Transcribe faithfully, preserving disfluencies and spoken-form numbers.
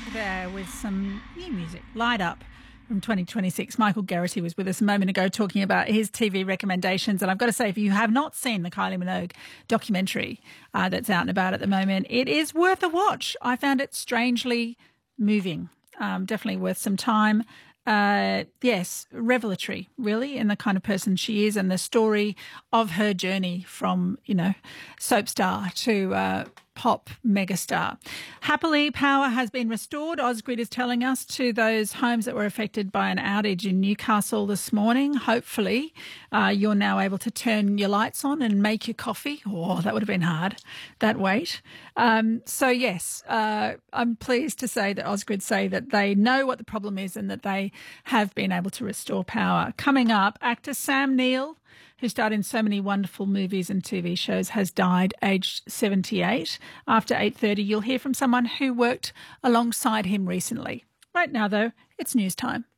there with some new music. Light Up from twenty twenty-six. Michael Garrity was with us a moment ago talking about his T V recommendations. And I've got to say, if you have not seen the Kylie Minogue documentary uh, that's out and about at the moment, it is worth a watch. I found it strangely moving. Um, definitely worth some time. Uh, yes, revelatory, really, in the kind of person she is and the story of her journey from, you know, soap star to uh, pop megastar. Happily, power has been restored, Ausgrid is telling us, to those homes that were affected by an outage in Newcastle this morning. Hopefully, uh, you're now able to turn your lights on and make your coffee. Oh, that would have been hard, that wait. Um, so, yes, uh, I'm pleased to say that Ausgrid say that they know what the problem is and that they have been able to restore power. Coming up, actor Sam Neill, who starred in so many wonderful movies and T V shows, has died aged seventy-eight. After eight thirty, you'll hear from someone who worked alongside him recently. Right now, though, it's news time.